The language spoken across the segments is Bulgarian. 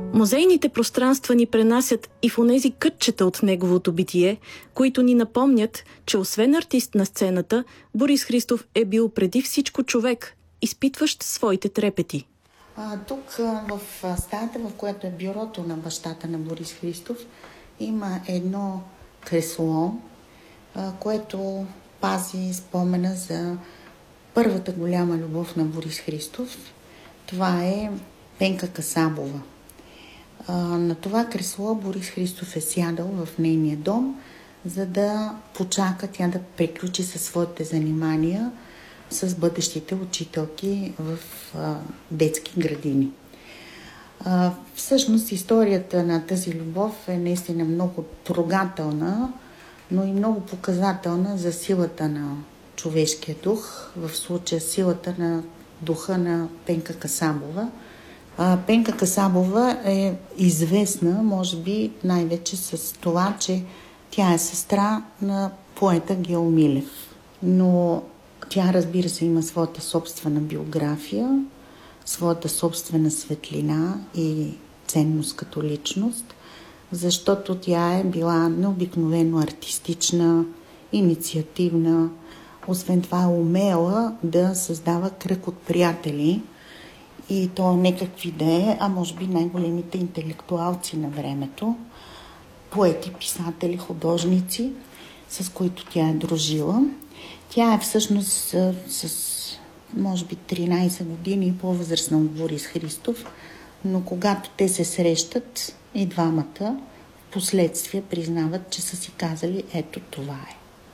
Музейните пространства ни пренасят и в онези кътчета от неговото битие, които ни напомнят, че освен артист на сцената, Борис Христов е бил преди всичко човек, изпитващ своите трепети. Тук в стаята, в която е бюрото на бащата на Борис Христов, има едно кресло, което пази спомена за първата голяма любов на Борис Христов. Това е Пенка Касабова. На това кресло Борис Христов е сядал в нейния дом, за да почака тя да приключи със своите занимания с бъдещите учителки в детски градини. Всъщност историята на тази любов е наистина много трогателна, но и много показателна за силата на човешкия дух, в случая силата на духа на Пенка Касабова. Пенка Касабова е известна, може би, най-вече с това, че тя е сестра на поета Гео Милев. Но тя, разбира се, има своята собствена биография, своята собствена светлина и ценност като личност, защото тя е била необикновено артистична, инициативна, освен това умела да създава кръг от приятели, и то не какви да е, а може би най-големите интелектуалци на времето, поети, писатели, художници, с които тя е дружила. Тя е всъщност с може би 13 години по-възрастна от Борис Христов, но когато те се срещат, и двамата впоследствие признават, че са си казали: ето това е.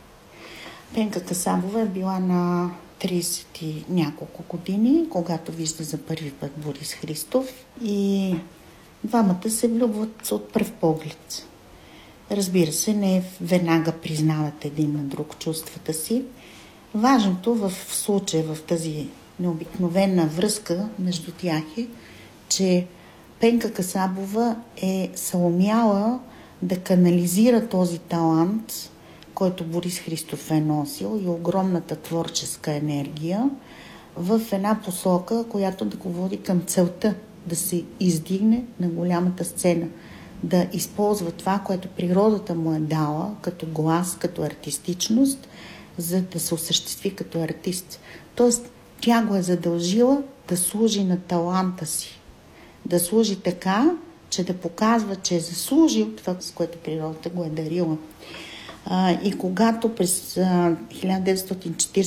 Пенка Касабова е била на 30 и няколко години, когато вижда за първи път Борис Христов, и двамата се влюбват от пръв поглед. Разбира се, не веднага признават един на друг чувствата си. Важното в случая, в тази необикновена връзка между тях е, че Пенка Касабова е съумяла да канализира този талант, който Борис Христов е носил, и огромната творческа енергия в една посока, която да го води към целта да се издигне на голямата сцена, да използва това, което природата му е дала като глас, като артистичност, за да се осъществи като артист. Тоест, тя го е задължила да служи на таланта си. Да служи така, че да показва, че е заслужил това, с което природата го е дарила. И когато през 1940